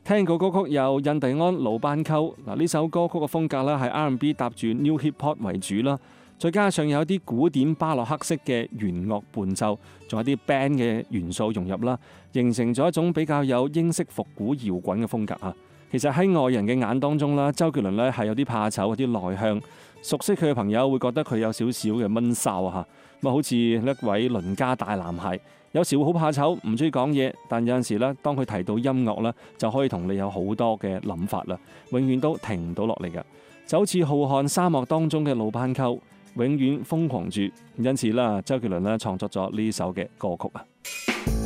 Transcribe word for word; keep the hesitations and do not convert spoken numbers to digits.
聽過歌曲有印第安魯班溝，嗱呢首歌曲嘅風格咧係 R and B 搭住 New Hip Hop 為主啦，再加上有啲古典巴洛克式嘅弦樂伴奏，仲有啲 band 嘅元素融入啦，形成咗一種比較有英式復古搖滾嘅風格啊。其實喺外人嘅眼當中啦，周杰倫咧係有啲怕醜，有啲內向，熟悉佢嘅朋友會覺得佢有少少嘅悶騷啊嚇，咁好似一位鄰家大男孩。有時會好怕醜，唔中意講嘢，但有陣時咧，當佢提到音樂咧，就可以同你有好多嘅諗法啦，永遠都停唔到落嚟㗎，就好似浩瀚沙漠當中嘅魯班溝，永遠瘋狂住。因此啦，周杰倫咧創作咗呢首嘅歌曲啊。